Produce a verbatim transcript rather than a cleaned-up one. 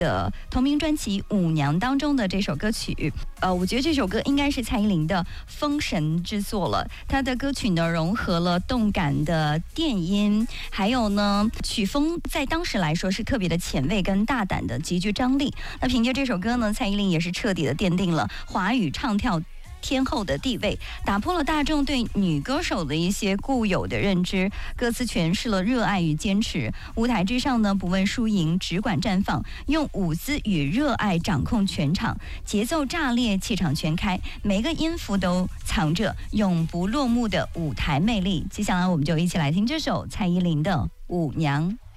的同名专辑《舞娘》当中的这首歌曲，呃，我觉得这首歌应该是蔡依林的封神之作了。她的歌曲呢，融合了动感的电音，还有呢，曲风在当时来说是特别的前卫跟大胆的，极具张力。那凭借这首歌呢，蔡依林也是彻底的奠定了华语唱跳天后的地位，打破了大众对女歌手的一些固有的认知。歌词诠释了热爱与坚持，舞台之上呢，不问输赢，只管绽放，用舞姿与热爱掌控全场，节奏炸裂，气场全开，每个音符都藏着永不落幕的舞台魅力。接下来我们就一起来听这首蔡依林的《舞娘》。